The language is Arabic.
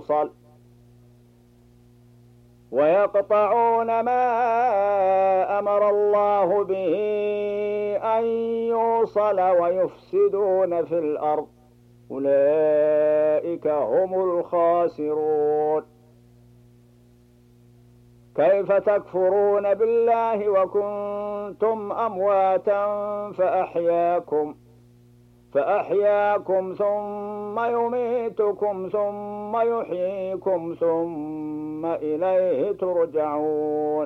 يوصل ويقطعون ما أمر الله به أن يوصل ويفسدون في الأرض أولئك هم الخاسرون. كيف تكفرون بالله وكنتم أمواتا فأحياكم ثم يميتكم ثم يحييكم ثم إليه ترجعون.